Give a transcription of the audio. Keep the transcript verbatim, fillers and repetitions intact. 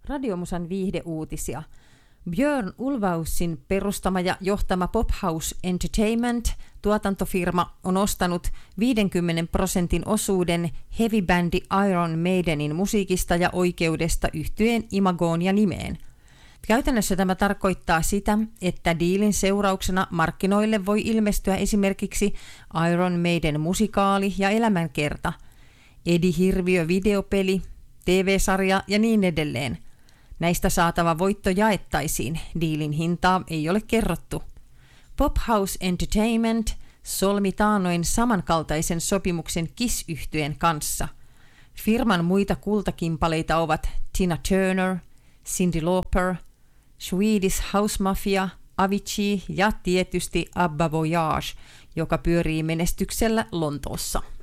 Radiomusan viihdeuutisia. Björn Ulvaeussin perustama ja johtama Pop House Entertainment tuotantofirma on ostanut viidenkymmenen prosentin osuuden heavy-bändi Iron Maidenin musiikista ja oikeudesta yhtyeen imagoon ja nimeen. Käytännössä tämä tarkoittaa sitä, että diilin seurauksena markkinoille voi ilmestyä esimerkiksi Iron Maiden musikaali ja elämänkerta, Eddie Hirviö videopeli, T V-sarja ja niin edelleen. Näistä saatava voitto jaettaisiin, diilin hintaa ei ole kerrottu. Pop House Entertainment solmi taannoin samankaltaisen sopimuksen Kiss-yhtyeen kanssa. Firman muita kultakimpaleita ovat Tina Turner, Cyndi Lauper, Swedish House Mafia, Avicii ja tietysti Abba Voyage, joka pyörii menestyksellä Lontoossa.